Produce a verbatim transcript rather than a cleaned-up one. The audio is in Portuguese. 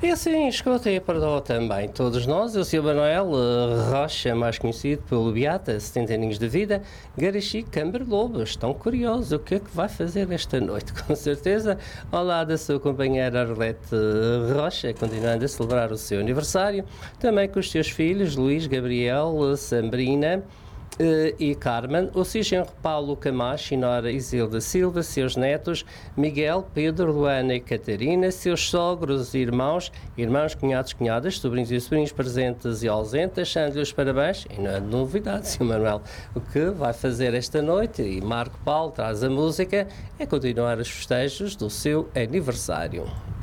E assim, escuta e perdoa também todos nós. Eu sou o Manuel eh, Rocha, mais conhecido pelo Beata, setenta aninhos de vida, Garaxi Câmara Lobo. Estão curiosos o que é que vai fazer esta noite, com certeza. Ao lado da sua companheira Arlete Rocha, continuando a celebrar o seu aniversário, também com os seus filhos, Luís, Gabriel, Sambrina, Uh, e Carmen, o seu genro Paulo Camacho e Nora Isilda Silva, seus netos Miguel, Pedro, Luana e Catarina, seus sogros e irmãos, irmãos, cunhados, cunhadas, sobrinhos e sobrinhos presentes e ausentes, achando-lhe os parabéns, e não é novidade, senhor Manuel, o que vai fazer esta noite, e Marco Paulo traz a música, é continuar os festejos do seu aniversário.